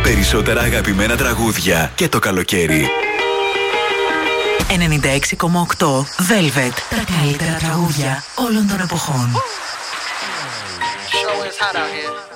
Περισσότερα αγαπημένα τραγούδια και το καλοκαίρι. 96,8 Velvet. Τα καλύτερα τραγούδια όλων των εποχών. Show is hot out here.